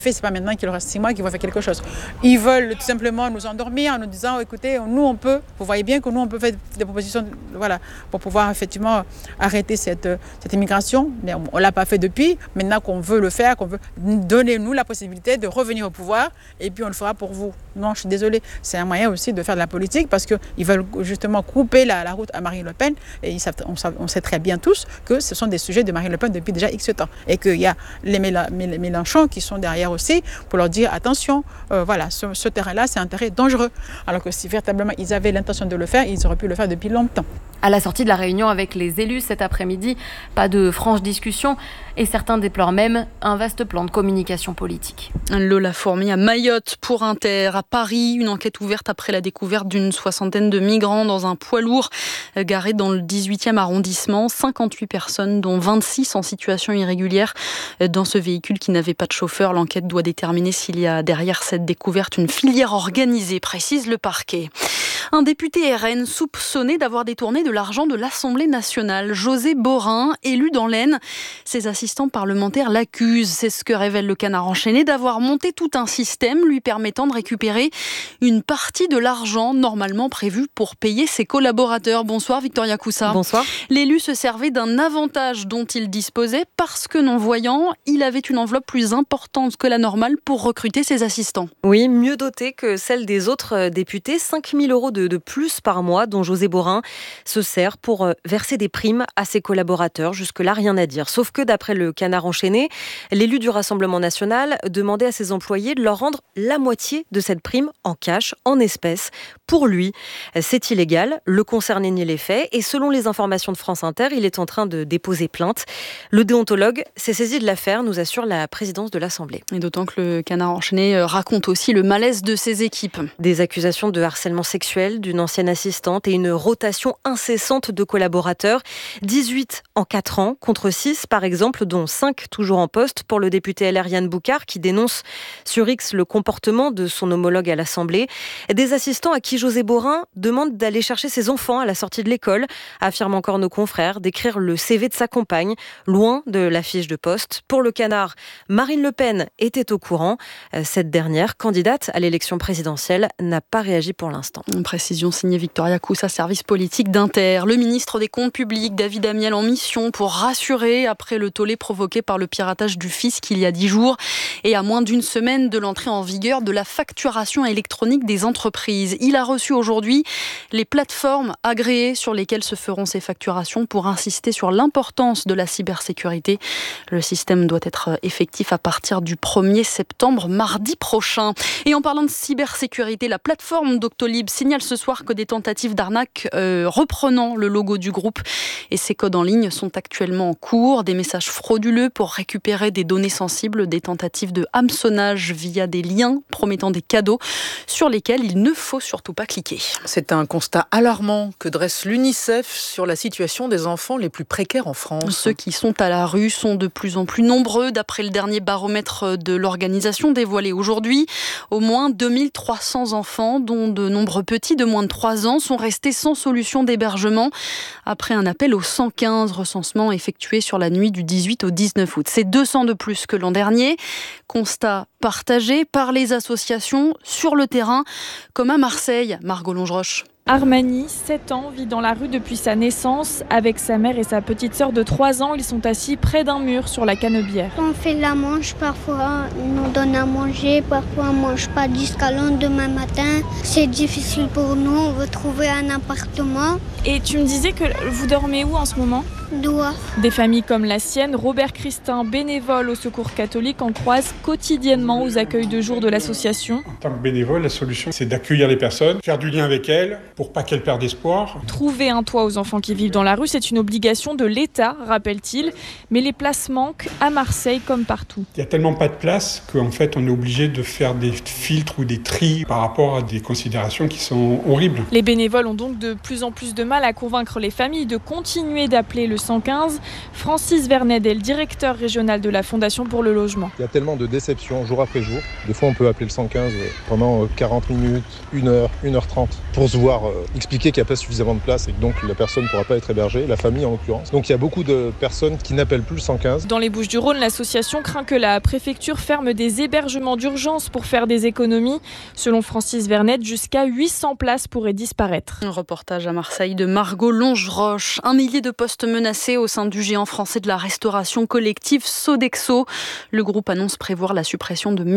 C'est pas maintenant qu'il reste 6 mois qu'ils vont faire quelque chose. Ils veulent tout simplement nous endormir en nous disant écoutez, nous on peut, vous voyez bien que nous on peut faire des propositions pour pouvoir effectivement arrêter cette immigration. Mais on ne l'a pas fait depuis, maintenant qu'on veut le faire, qu'on veut donner-nous la possibilité de revenir au pouvoir et puis on le fera pour vous. Non, je suis désolée, c'est un moyen aussi de faire de la politique parce qu'ils veulent justement couper la route à Marine Le Pen et on sait très bien tous que ce sont des sujets de Marine Le Pen depuis déjà X temps et qu'il y a les Mélenchon qui sont derrière aussi pour leur dire attention, ce terrain-là c'est un terrain dangereux. Alors que si véritablement ils avaient l'intention de le faire, ils auraient pu le faire depuis longtemps. À la sortie de la réunion avec les élus cet après-midi, pas de franche discussion et certains déplorent même un vaste plan de communication politique. Lola Fourmi à Mayotte pour Inter. À Paris, une enquête ouverte après la découverte d'une 60aine de migrants dans un poids lourd garé dans le 18e arrondissement. 58 personnes, dont 26 en situation irrégulière dans ce véhicule qui n'avait pas de chauffeur. L'enquête doit déterminer s'il y a derrière cette découverte une filière organisée, précise le parquet. Un député RN soupçonné d'avoir détourné de l'argent de l'Assemblée nationale. José Borin, élu dans l'Aisne. Ses assistants parlementaires l'accusent, c'est ce que révèle le Canard enchaîné, d'avoir monté tout un système lui permettant de récupérer une partie de l'argent normalement prévu pour payer ses collaborateurs. Bonsoir Victoria Coussa. Bonsoir. L'élu se servait d'un avantage dont il disposait parce que non-voyant, il avait une enveloppe plus importante que la normale pour recruter ses assistants. Oui, mieux dotée que celle des autres députés. 5 000 € de plus par mois dont José Borin se sert pour verser des primes à ses collaborateurs. Jusque-là, rien à dire. Sauf que d'après le Canard enchaîné, l'élu du Rassemblement national demandait à ses employés de leur rendre la moitié de cette prime en cash, en espèces. Pour lui, c'est illégal. Le concerné nie les faits et selon les informations de France Inter, il est en train de déposer plainte. Le déontologue s'est saisi de l'affaire, nous assure la présidence de l'Assemblée. Et d'autant que le Canard enchaîné raconte aussi le malaise de ses équipes. Des accusations de harcèlement sexuel d'une ancienne assistante et une rotation incessante de collaborateurs. 18 en 4 ans, contre 6 par exemple, dont 5 toujours en poste pour le député LR Yann Boucard qui dénonce sur X le comportement de son homologue à l'Assemblée. Des assistants à qui José Borin demande d'aller chercher ses enfants à la sortie de l'école, affirment encore nos confrères, d'écrire le CV de sa compagne, loin de la fiche de poste. Pour le Canard, Marine Le Pen était au courant. Cette dernière, candidate à l'élection présidentielle, n'a pas réagi pour l'instant. Précision signée Victoria Coussa, service politique d'Inter. Le ministre des Comptes publics, David Amiel, en mission pour rassurer après le tollé provoqué par le piratage du fisc il y a 10 jours et à moins d'une semaine de l'entrée en vigueur de la facturation électronique des entreprises. Il a reçu aujourd'hui les plateformes agréées sur lesquelles se feront ces facturations pour insister sur l'importance de la cybersécurité. Le système doit être effectif à partir du 1er septembre, mardi prochain. Et en parlant de cybersécurité, la plateforme Doctolib signale ce soir que des tentatives d'arnaque reprenant le logo du groupe et ses codes en ligne sont actuellement en cours. Des messages frauduleux pour récupérer des données sensibles, des tentatives de hameçonnage via des liens promettant des cadeaux sur lesquels il ne faut surtout pas cliquer. C'est un constat alarmant que dresse l'UNICEF sur la situation des enfants les plus précaires en France. Ceux qui sont à la rue sont de plus en plus nombreux. D'après le dernier baromètre de l'organisation dévoilé aujourd'hui, au moins 2300 enfants, dont de nombreux petits de moins de 3 ans, sont restés sans solution d'hébergement après un appel au 115, recensement effectué sur la nuit du 18 au 19 août. C'est 200 de plus que l'an dernier. Constat partagé par les associations sur le terrain, comme à Marseille. Margot Longeroche. Armani, 7 ans, vit dans la rue depuis sa naissance. Avec sa mère et sa petite sœur de 3 ans, ils sont assis près d'un mur sur la Canebière. On fait la manche, parfois ils nous donnent à manger, parfois on ne mange pas jusqu'à lendemain matin. C'est difficile pour nous, on veut trouver un appartement. Et tu me disais que vous dormez où en ce moment ? Doigt. Des familles comme la sienne, Robert Christin, bénévole au Secours catholique, en croise quotidiennement aux accueils de jour de l'association. En tant que bénévole, la solution, c'est d'accueillir les personnes, faire du lien avec elles, pour pas qu'elles perdent espoir. Trouver un toit aux enfants qui vivent dans la rue, c'est une obligation de l'État, rappelle-t-il. Mais les places manquent à Marseille comme partout. Il n'y a tellement pas de place qu'en fait, on est obligé de faire des filtres ou des tris par rapport à des considérations qui sont horribles. Les bénévoles ont donc de plus en plus de mal à convaincre les familles de continuer d'appeler le 115. Francis Vernet est le directeur régional de la Fondation pour le logement. Il y a tellement de déceptions jour après jour. Des fois, on peut appeler le 115 pendant 40 minutes, 1 heure, 1h30 pour se voir expliquer qu'il n'y a pas suffisamment de place et que donc la personne ne pourra pas être hébergée, la famille en l'occurrence. Donc il y a beaucoup de personnes qui n'appellent plus le 115. Dans les Bouches-du-Rhône, l'association craint que la préfecture ferme des hébergements d'urgence pour faire des économies. Selon Francis Vernet, jusqu'à 800 places pourraient disparaître. Un reportage à Marseille de Margot Longeroche. 1 millier de postes menacés au sein du géant français de la restauration collective Sodexo. Le groupe annonce prévoir la suppression de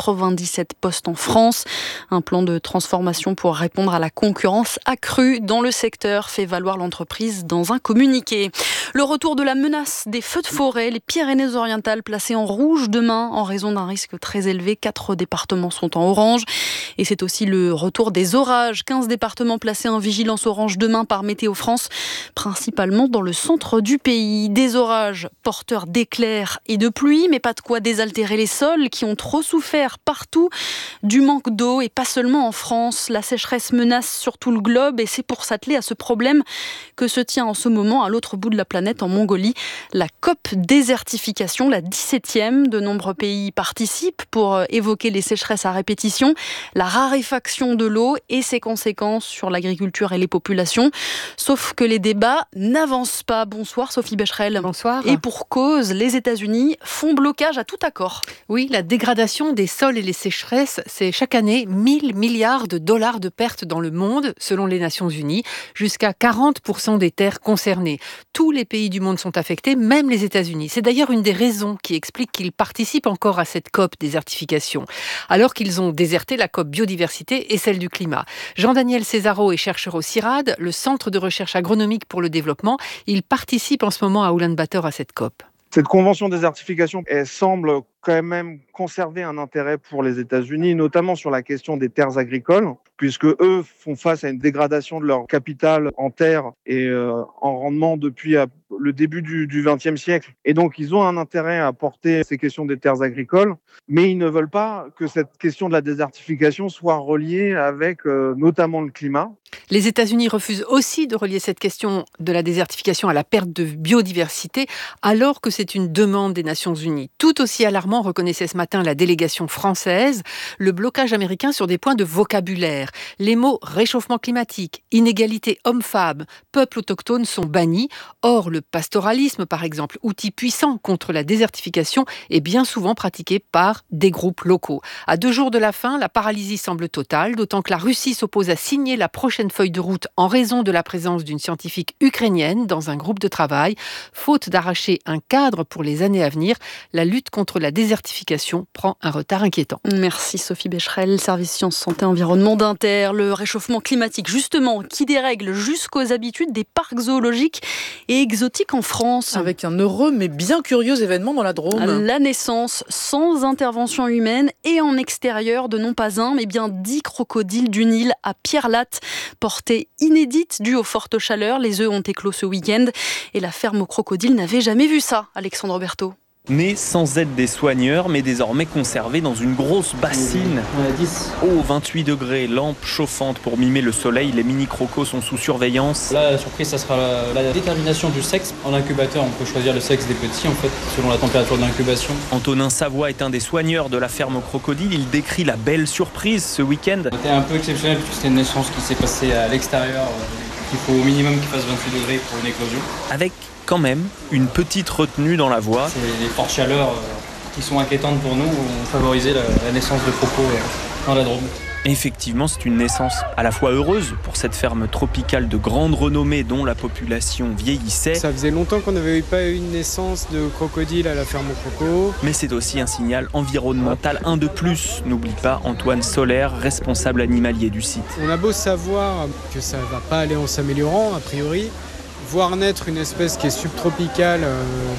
1097 postes en France. Un plan de transformation pour répondre à la concurrence accrue dans le secteur, fait valoir l'entreprise dans un communiqué. Le retour de la menace des feux de forêt, les Pyrénées-Orientales placées en rouge demain en raison d'un risque très élevé. 4 départements sont en orange. Et c'est aussi le retour des orages. 15 départements placés en vigilance orange demain par Météo France, principalement dans le centre du pays. Des orages porteurs d'éclairs et de pluie, mais pas de quoi désaltérer les sols qui ont trop souffert partout du manque d'eau et pas seulement en France. La sécheresse menace sur tout le globe et c'est pour s'atteler à ce problème que se tient en ce moment à l'autre bout de la planète, en Mongolie, la COP désertification, la 17e. De nombreux pays participent pour évoquer les sécheresses à répétition, la raréfaction de l'eau et ses conséquences sur l'agriculture et les populations. Sauf que les débats n'avancent pas. Bonsoir Sophie Becherel. Bonsoir. Et pour cause, les États-Unis font blocage à tout accord. Oui, la dégradation des sols et les sécheresses, c'est chaque année 1000 milliards de dollars de pertes dans le monde, selon les Nations Unies, jusqu'à 40% des terres concernées. Tous les pays du monde sont affectés, même les États-Unis. C'est d'ailleurs une des raisons qui explique qu'ils participent encore à cette COP désertification, alors qu'ils ont déserté la COP biodiversité et celle du climat. Jean-Daniel Césaro est chercheur au CIRAD, le Centre de recherche agronomique pour le développement. Il participe en ce moment à Oulan-Bator à cette COP. Cette convention de désertification, elle semble quand même conserver un intérêt pour les États-Unis, notamment sur la question des terres agricoles, puisque eux font face à une dégradation de leur capital en terre et en rendement depuis le début du XXe siècle. Et donc, ils ont un intérêt à porter ces questions des terres agricoles, mais ils ne veulent pas que cette question de la désertification soit reliée avec notamment le climat. Les États-Unis refusent aussi de relier cette question de la désertification à la perte de biodiversité, alors que c'est une demande des Nations Unies. Tout aussi alarmant, reconnaissait ce matin la délégation française, le blocage américain sur des points de vocabulaire. Les mots réchauffement climatique, inégalité homme-femme, peuple autochtone sont bannis. Or, le pastoralisme, par exemple, outil puissant contre la désertification, est bien souvent pratiqué par des groupes locaux. À 2 jours de la fin, la paralysie semble totale, d'autant que la Russie s'oppose à signer la prochaine feuille de route en raison de la présence d'une scientifique ukrainienne dans un groupe de travail. Faute d'arracher un cadre pour les années à venir, la lutte contre la désertification prend un retard inquiétant. Merci Sophie Becherel, service sciences, santé, environnement d'Inter. Le réchauffement climatique, justement, qui dérègle jusqu'aux habitudes des parcs zoologiques et exotiques en France. Avec un heureux mais bien curieux événement dans la Drôme. La naissance sans intervention humaine et en extérieur de non pas un, mais bien 10 crocodiles du Nil à Pierre-Latte. Portée inédite due aux fortes chaleurs. Les œufs ont éclos ce week-end et la ferme aux crocodiles n'avait jamais vu ça, Alexandre Berthaud. Né sans aide des soigneurs, mais désormais conservé dans une grosse bassine. Haut 28 degrés, lampe chauffante pour mimer le soleil, les mini-crocos sont sous surveillance. Là, la surprise, ça sera la détermination du sexe. En incubateur, on peut choisir le sexe des petits, en fait, selon la température d'incubation. Antonin Savoie est un des soigneurs de la ferme aux crocodiles. Il décrit la belle surprise ce week-end. C'était un peu exceptionnel, puisque c'était une naissance qui s'est passée à l'extérieur. Il faut au minimum qu'il fasse 28 degrés pour une éclosion. Avec quand même une petite retenue dans la voix. C'est les fortes chaleurs qui sont inquiétantes pour nous, ont favorisé la naissance de crocos dans la Drôme. Effectivement, c'est une naissance à la fois heureuse pour cette ferme tropicale de grande renommée dont la population vieillissait. Ça faisait longtemps qu'on n'avait pas eu une naissance de crocodile à la ferme aux crocos. Mais c'est aussi un signal environnemental, un de plus, n'oublie pas Antoine Solaire, responsable animalier du site. On a beau savoir que ça ne va pas aller en s'améliorant, a priori, voir naître une espèce qui est subtropicale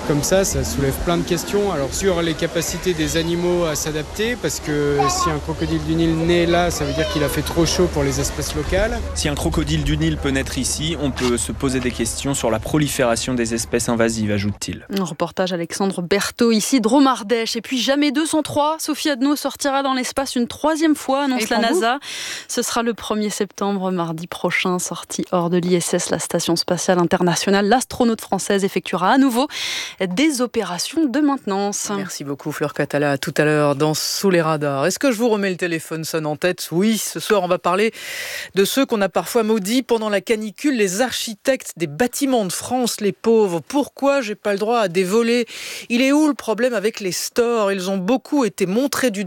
comme ça soulève plein de questions. Alors sur les capacités des animaux à s'adapter, parce que si un crocodile du Nil naît là, ça veut dire qu'il a fait trop chaud pour les espèces locales. Si un crocodile du Nil peut naître ici, on peut se poser des questions sur la prolifération des espèces invasives, ajoute-t-il. Un reportage Alexandre Berthaud, ici Dromardèche. Et puis jamais 203, Sophie Adno sortira dans l'espace une 3e fois, annonce la NASA. Ce sera le 1er septembre, mardi prochain, sortie hors de l'ISS, la Station Spatiale Internationale. L'astronaute française effectuera à nouveau des opérations de maintenance. Merci beaucoup Fleur Catala, à tout à l'heure dans Sous les radars. Est-ce que je vous remets le téléphone sonne en tête? Oui, ce soir on va parler de ceux qu'on a parfois maudits pendant la canicule, les architectes des bâtiments de France, les pauvres. Pourquoi j'ai pas le droit à des volets? Il est où le problème avec les stores? Ils ont beaucoup été montrés du doigt